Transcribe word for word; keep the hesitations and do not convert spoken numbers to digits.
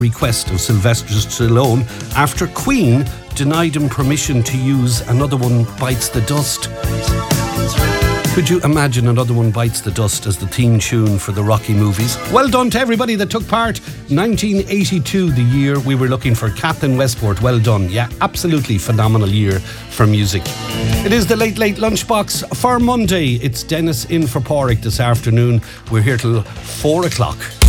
request of Sylvester Stallone after Queen denied him permission to use Another One Bites the Dust. Could you imagine Another One Bites the Dust as the theme tune for the Rocky movies? Well done to everybody that took part. nineteen eighty-two, the year we were looking for Captain Westport. Well done. Yeah, absolutely phenomenal year for music. It is the Late Late Lunchbox for Monday. It's Dennis in for Porrick this afternoon. We're here till four o'clock.